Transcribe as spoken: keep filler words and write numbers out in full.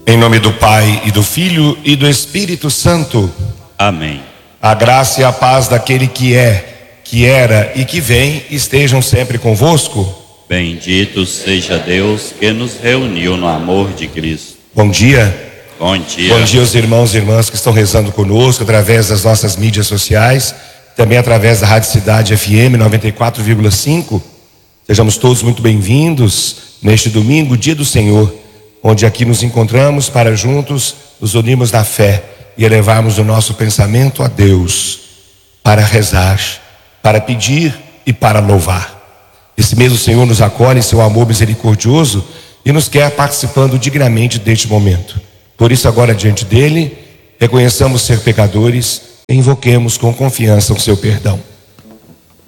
Em nome do Pai, e do Filho, e do Espírito Santo. Amém. A graça e a paz daquele que é, que era e que vem, estejam sempre convosco. Bendito seja Deus que nos reuniu no amor de Cristo. Bom dia. Bom dia. Bom dia aos irmãos e irmãs que estão rezando conosco através das nossas mídias sociais, também através da Rádio Cidade F M noventa e quatro vírgula cinco. Sejamos todos muito bem-vindos neste domingo, dia do Senhor, onde aqui nos encontramos para juntos nos unirmos na fé e elevarmos o nosso pensamento a Deus, para rezar, para pedir e para louvar. Esse mesmo Senhor nos acolhe em seu amor misericordioso e nos quer participando dignamente deste momento. Por isso, agora diante dele, reconheçamos ser pecadores e invoquemos com confiança o seu perdão.